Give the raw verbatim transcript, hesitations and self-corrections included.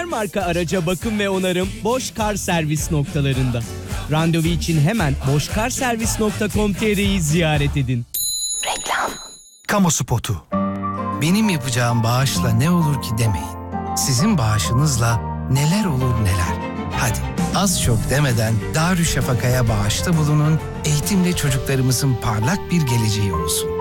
her marka araca bakım ve onarım Boş Kar Servis noktalarında. Randevu için hemen boşkarservis nokta com nokta tr'yi ziyaret edin. Reklam. Kamu spotu. Benim yapacağım bağışla ne olur ki demeyin. Sizin bağışınızla neler olur neler. Hadi az çok demeden Darüşşafaka'ya bağışta bulunun, eğitimle çocuklarımızın parlak bir geleceği olsun.